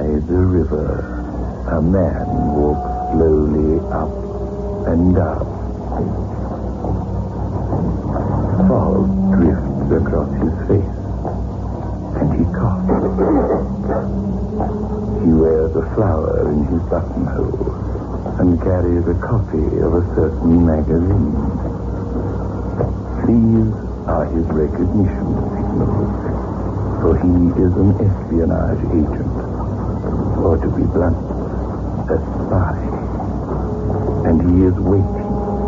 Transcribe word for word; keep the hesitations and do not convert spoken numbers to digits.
By the river, a man walks slowly up and down. Fog drifts across his face, and he coughs. He wears a flower in his buttonhole and carries a copy of a certain magazine. These are his recognition signals, for he is an espionage agent, or to be blunt, a spy. And he is waiting